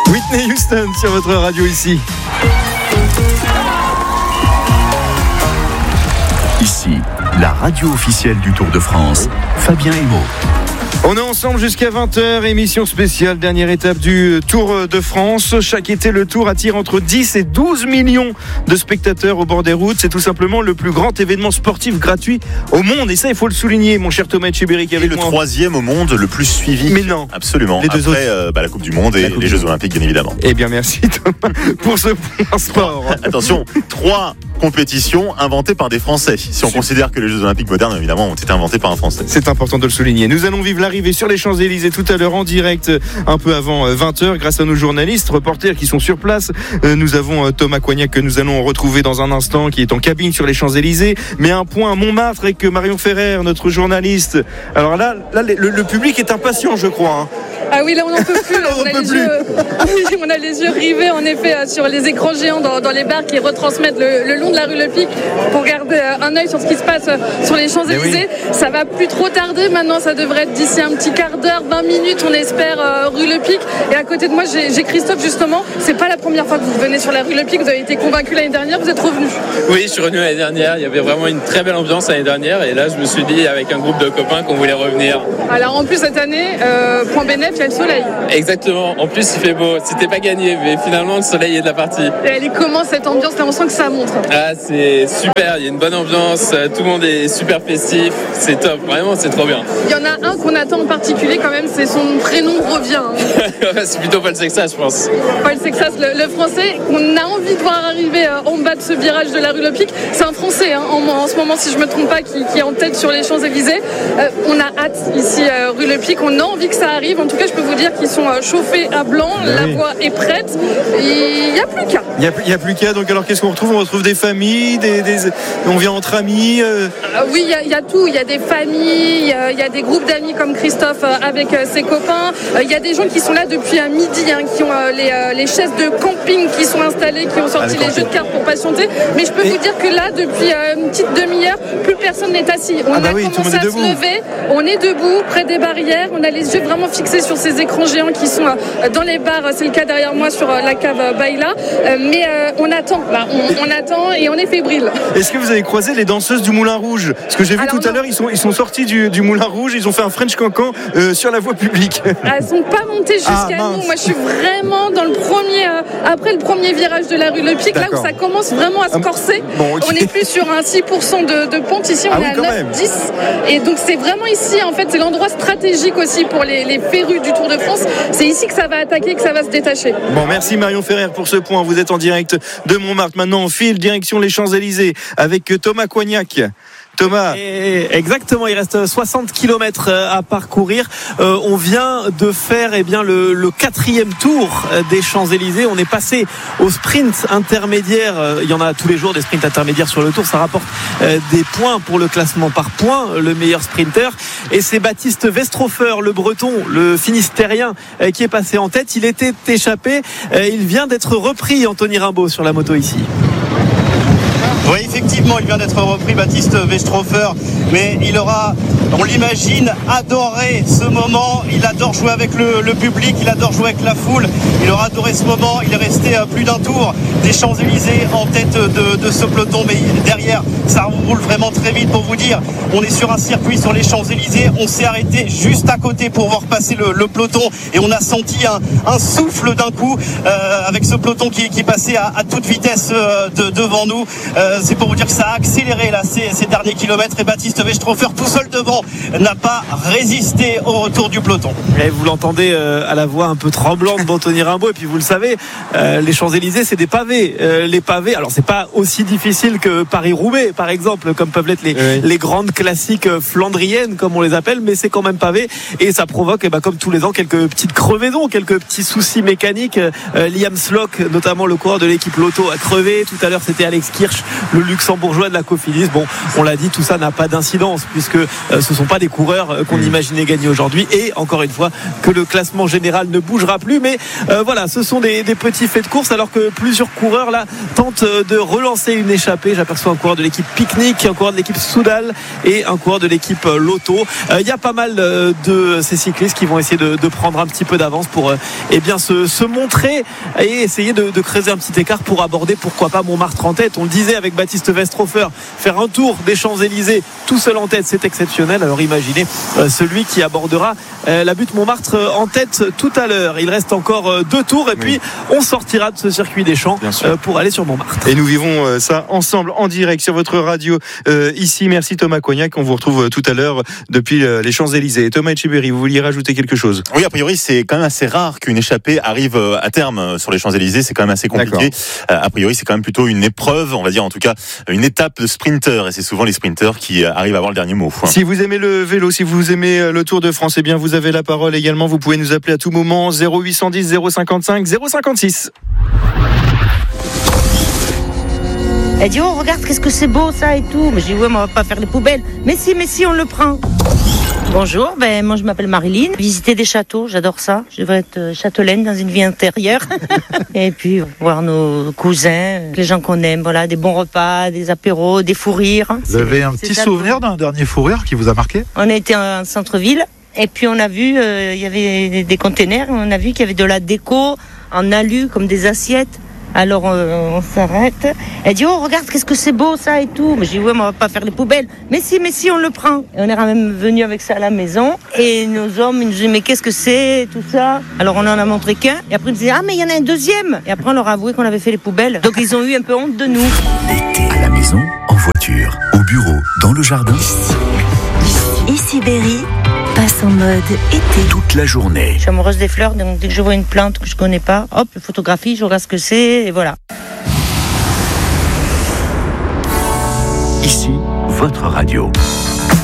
Whitney Houston sur votre radio ici. Ici, la radio officielle du Tour de France, Fabien Hémaux. On est ensemble jusqu'à 20h, émission spéciale, dernière étape du Tour de France. Chaque été, le Tour attire entre 10 et 12 millions de spectateurs au bord des routes. C'est tout simplement le plus grand événement sportif gratuit au monde. Et ça, il faut le souligner, mon cher Thomas Etcheberry qui est avec moi. Le troisième au monde, le plus suivi. Mais non. Absolument. Les deux Après, la Coupe du Monde et les Jeux Olympiques, bien évidemment. Eh bien, merci Thomas pour ce point sport. Attention, 3 compétitions inventées par des Français. Si on considère que les Jeux Olympiques modernes, évidemment, ont été inventés par un Français. C'est important de le souligner. Nous allons vivre l'arrivée sur les Champs-Élysées tout à l'heure en direct, un peu avant 20h, grâce à nos journalistes, reporters qui sont sur place. Nous avons Thomas Coignac que nous allons retrouver dans un instant, qui est en cabine sur les Champs-Élysées. Mais un point à Montmartre avec Marion Ferrer, notre journaliste. Alors là le public est impatient, je crois. Hein. Ah oui, là on n'en peut plus. On a les yeux rivés en effet sur les écrans géants dans les bars qui retransmettent le long de la rue Le Pic pour garder un œil sur ce qui se passe sur les Champs-Élysées. Oui. Ça va plus trop tarder maintenant, ça devrait être d'ici un petit quart d'heure, 20 minutes on espère, rue Le Pic. Et à côté de moi j'ai Christophe justement. C'est pas la première fois que vous venez sur la rue Le Pic, vous avez été convaincu l'année dernière, vous êtes revenu. Oui, je suis revenu l'année dernière, il y avait vraiment une très belle ambiance l'année dernière et là je me suis dit avec un groupe de copains qu'on voulait revenir. Alors en plus cette année, point bénéf, il y a le soleil. Exactement, en plus il fait beau, c'était pas gagné mais finalement le soleil est de la partie. Et elle est comment cette ambiance là, on sent que ça montre. Ah c'est super, il y a une bonne ambiance, tout le monde est super festif, c'est top, vraiment c'est trop bien. Il y en a un qu'on attend en particulier quand même, c'est son prénom revient. C'est plutôt Paul Sexas je pense. Paul Sexas, le français, on a envie de voir arriver en bas de ce virage de la rue Le Pic. C'est un français hein, en ce moment si je me trompe pas qui est en tête sur les Champs-Élysées. On a hâte ici rue Le Pic, on a envie que ça arrive. En tout cas je peux vous dire qu'ils sont chauffés à blanc, la voie est prête, il n'y a plus qu'à. Il n'y a plus qu'à, donc alors qu'est-ce qu'on retrouve? On retrouve des familles, on vient entre amis Oui, il y a tout, il y a des familles, il y a des groupes d'amis comme Christophe avec ses copains, il y a des gens qui sont là depuis midi, hein, qui ont les chaises de camping qui sont installées, qui ont sorti les jeux de cartes pour patienter, mais je peux vous dire que là, depuis une petite demi-heure, plus personne n'est assis. On a commencé à se lever, on est debout, près des barrières, on a les yeux vraiment fixés sur ces écrans géants qui sont dans les bars, c'est le cas derrière moi sur la cave Baïla, mais on attend, là, on attend et on est fébrile. Est-ce que vous avez croisé les danseuses du Moulin Rouge? Parce que j'ai vu tout à l'heure, ils sont sortis du Moulin Rouge, ils ont fait un French Cancan sur la voie publique. Elles sont pas montées jusqu'à nous. Moi je suis vraiment dans le premier, après le premier virage de la rue Le Pic, là où ça commence vraiment à se corser. Bon, okay. On est plus sur un 6% de pente, ici on est à 9-10. Et donc c'est vraiment ici, en fait c'est l'endroit stratégique aussi pour les férus du Tour de France. C'est ici que ça va attaquer, que ça va se détacher. Bon, merci Marion Ferrer pour ce point. Vous êtes en direct de Montmartre. Maintenant on file direction les Champs-Élysées avec Thomas Coignac. Thomas. Exactement, il reste 60 km à parcourir. On vient de faire le 4e tour des Champs-Élysées. On est passé au sprint intermédiaire. Il y en a tous les jours des sprints intermédiaires sur le tour. Ça rapporte des points pour le classement par points, le meilleur sprinter. Et c'est Baptiste Westrofer, le breton, le finistérien, qui est passé en tête. Il était échappé. Il vient d'être repris, Anthony Rimbaud, sur la moto ici. Oui, effectivement, il vient d'être repris, Baptiste Westrofer, mais il aura, on l'imagine, adoré ce moment. Il adore jouer avec le public, il adore jouer avec la foule. Il aura adoré ce moment. Il est resté plus d'un tour des Champs-Élysées en tête de ce peloton, mais derrière, ça roule vraiment très vite. Pour vous dire, on est sur un circuit sur les Champs-Élysées. On s'est arrêté juste à côté pour voir passer le peloton et on a senti un souffle d'un coup avec ce peloton qui passait à toute vitesse devant nous. C'est pour vous dire que ça a accéléré là ces derniers kilomètres et Baptiste Westrofer tout seul devant n'a pas résisté au retour du peloton. Et vous l'entendez à la voix un peu tremblante d'Anthony Rimbaud, et puis vous le savez, les Champs-Élysées c'est des pavés. Les pavés, alors c'est pas aussi difficile que Paris-Roubaix par exemple, comme peuvent l'être les grandes classiques flandriennes comme on les appelle, mais c'est quand même pavé et ça provoque comme tous les ans quelques petites crevaisons, quelques petits soucis mécaniques. Liam Slock, notamment le coureur de l'équipe Lotto, a crevé. Tout à l'heure c'était Alex Kirch, le luxembourgeois de la Cofidis. Bon, on l'a dit, tout ça n'a pas d'incidence puisque ce ne sont pas des coureurs qu'on imaginait gagner aujourd'hui. Et encore une fois, que le classement général ne bougera plus. Mais voilà, ce sont des petits faits de course, alors que plusieurs coureurs là tentent de relancer une échappée. J'aperçois un coureur de l'équipe Picnic, un coureur de l'équipe Soudal et un coureur de l'équipe Lotto. Il y a pas mal de ces cyclistes qui vont essayer de prendre un petit peu d'avance pour se montrer et essayer de creuser un petit écart pour aborder, pourquoi pas, Montmartre en tête. On le disait avec Baptiste Westrofer, faire un tour des Champs-Élysées tout seul en tête, c'est exceptionnel. Alors imaginez celui qui abordera la butte Montmartre en tête tout à l'heure. Il reste encore 2 tours et puis on sortira de ce circuit des Champs pour aller sur Montmartre. Et nous vivons ça ensemble en direct sur votre radio ici. Merci Thomas Coignac, on vous retrouve tout à l'heure depuis les Champs-Élysées. Thomas Etcheberry, vous vouliez rajouter quelque chose? Oui, a priori c'est quand même assez rare qu'une échappée arrive à terme sur les Champs-Élysées, c'est quand même assez compliqué. A priori c'est quand même plutôt une épreuve, on va dire, en tout cas une étape de sprinter, et c'est souvent les sprinters qui arrivent à avoir le dernier mot. Si vous aimez le vélo, si vous aimez le Tour de France, eh bien vous avez la parole également. Vous pouvez nous appeler à tout moment 0810 055 056. Elle dit, oh regarde, qu'est-ce que c'est beau ça et tout. Mais je dis, ouais, mais on va pas faire les poubelles. Mais si, on le prend. Bonjour, moi je m'appelle Marilyn. Visiter des châteaux, j'adore ça. Je devrais être châtelaine dans une vie antérieure. Et puis voir nos cousins, les gens qu'on aime, voilà, des bons repas, des apéros, des fous rires. Vous avez un petit souvenir d'un dernier fou rire qui vous a marqué? On a été en centre-ville et puis on a vu, il y avait des containers, on a vu qu'il y avait de la déco en alu comme des assiettes. Alors on s'arrête. Elle dit, oh regarde, qu'est-ce que c'est beau ça et tout. Mais je dis, ouais, mais on va pas faire les poubelles. Mais si, on le prend. Et on est même venu avec ça à la maison. Et nos hommes, ils nous disaient, mais qu'est-ce que c'est, tout ça. Alors on en a montré qu'un. Et après ils disaient, ah mais il y en a un deuxième. Et après on leur a avoué qu'on avait fait les poubelles. Donc ils ont eu un peu honte de nous. L'été, à la maison, en voiture, au bureau, dans le jardin. Ici Berry passe en mode été. Toute la journée. Je suis amoureuse des fleurs, donc dès que je vois une plante que je connais pas, hop, photographie, je regarde ce que c'est, et voilà. Ici, votre radio.